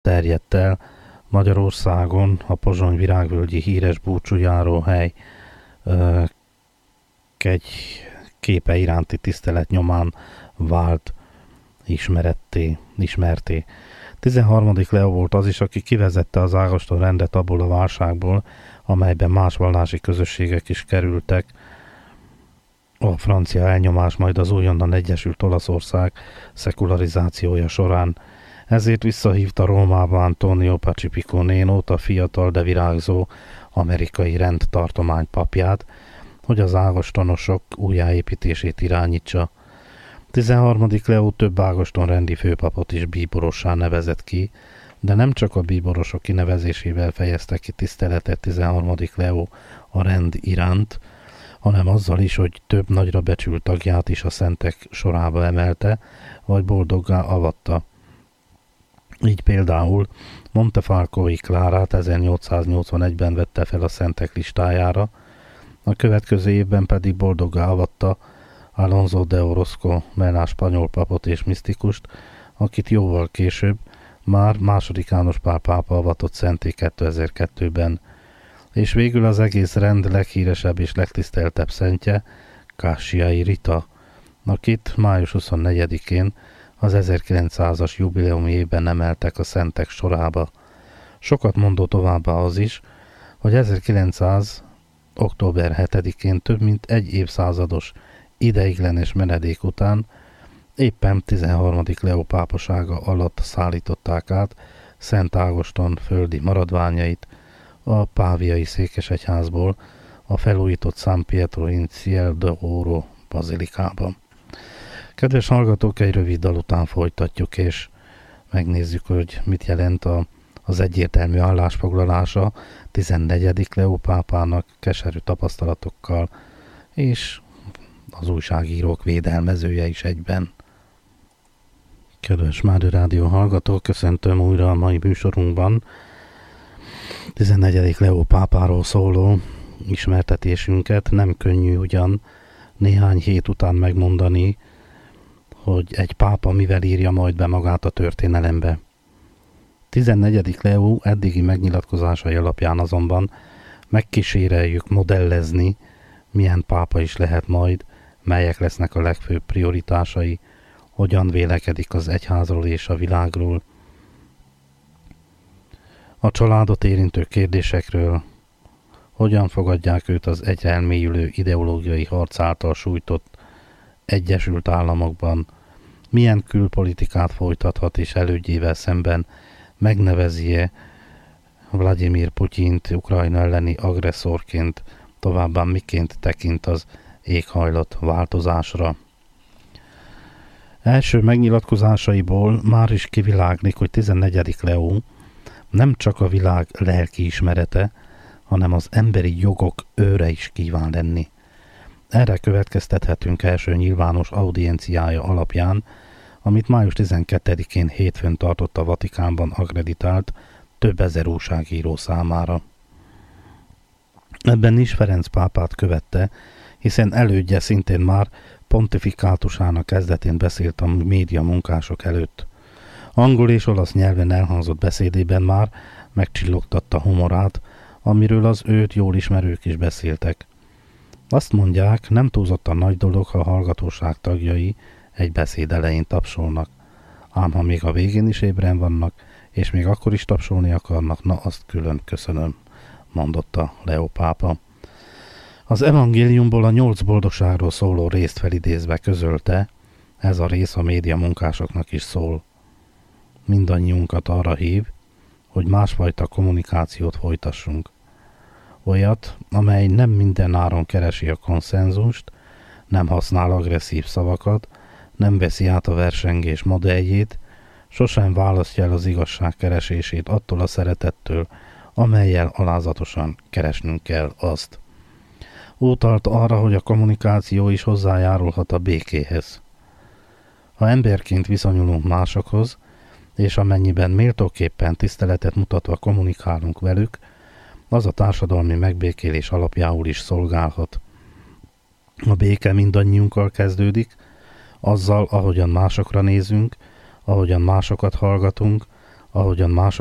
terjedt el. Magyarországon a Pozsony virágvölgyi híres búcsújáróhely egy képe iránti tisztelet nyomán vált ismerté. 13. Leó volt az is, aki kivezette az Ágoston rendet abból a válságból, amelyben más vallási közösségek is kerültek. A francia elnyomás, majd az újonnan egyesült Olaszország szekularizációja során. Ezért visszahívta Rómába Antonio Pacifico Nénót, a fiatal, de virágzó amerikai rendtartomány papját, hogy az ágostonosok újjáépítését irányítsa. 13. Leó több ágoston rendi főpapot is bíborossá nevezett ki, de nem csak a bíborosok kinevezésével fejezte ki tiszteletet 13. Leó a rend iránt, hanem azzal is, hogy több nagyra becsült tagját is a szentek sorába emelte, vagy boldoggá avatta. Így például Montefalcói Klárát 1881-ben vette fel a szentek listájára, a következő évben pedig boldoggá avatta Alonso de Orozco Mena spanyol papot és misztikust, akit jóval később már II. János Pál pápa avatott szenté 2002-ben, és végül az egész rend leghíresebb és legtiszteltebb szentje, Cassiai Rita, akit május 24-én az 1900-as jubileumjében emeltek a szentek sorába. Sokat mondó továbbá az is, hogy 1900. október 7-én több mint egy évszázados ideiglenes menedék után éppen 13. Leó pápasága alatt szállították át Szent Ágoston földi maradványait a páviai székesegyházból a felújított San Pietro in Ciel d'Oro bazilikába. Kedves hallgatók, egy rövid dal után folytatjuk, és megnézzük, hogy mit jelent az egyértelmű állásfoglalása 14. Leó pápának keserű tapasztalatokkal, és az újságírók védelmezője is egyben. Kedves Mádi Rádió hallgatók, köszöntöm újra a mai műsorunkban 14. Leó pápáról szóló ismertetésünket. Nem könnyű ugyan néhány hét után megmondani, hogy egy pápa mivel írja majd be magát a történelembe. 14. Leó eddigi megnyilatkozásai alapján azonban megkíséreljük modellezni, milyen pápa is lehet majd, melyek lesznek a legfőbb prioritásai, hogyan vélekedik az egyházról és a világról, a családot érintő kérdésekről, hogyan fogadják őt az egyre elmélyülő ideológiai harc által sújtott Egyesült Államokban, milyen külpolitikát folytathat és elődjével szemben megnevezi-e Vladimir Putyint Ukrajna elleni agresszorként, továbbá miként tekint az éghajlat változásra. Első megnyilatkozásaiból már is kiviláglik, hogy 14. Leó nem csak a világ lelkiismerete, hanem az emberi jogok őre is kíván lenni. Erre következtethetünk első nyilvános audienciája alapján, amit május 12-én hétfőn tartott a Vatikánban akkreditált több ezer újságíró számára. Ebben is Ferenc pápát követte, hiszen elődje szintén már pontifikátusának kezdetén beszélt a média munkások előtt. Angol és olasz nyelven elhangzott beszédében már megcsillogtatta humorát, amiről az őt jól ismerők is beszéltek. Azt mondják, nem túlzottan nagy dolog, ha a hallgatóság tagjai egy beszéd elején tapsolnak. Ám ha még a végén is ébren vannak, és még akkor is tapsolni akarnak, na azt külön köszönöm, mondotta Leó pápa. Az evangéliumból a 8 boldogságról szóló részt felidézve közölte, ez a rész a média munkásoknak is szól. Mindannyiunkat arra hív, hogy másfajta kommunikációt folytassunk. Olyat, amely nem minden áron keresi a konszenzust, nem használ agresszív szavakat, nem veszi át a versengés modelljét, sosem választja el az igazság keresését attól a szeretettől, amellyel alázatosan keresnünk kell azt. Utalt arra, hogy a kommunikáció is hozzájárulhat a békéhez. Ha emberként viszonyulunk másokhoz, és amennyiben méltóképpen tiszteletet mutatva kommunikálunk velük, az a társadalmi megbékélés alapjául is szolgálhat. A béke mindannyiunkkal kezdődik, azzal, ahogyan másokra nézünk, ahogyan másokat hallgatunk, ahogyan mások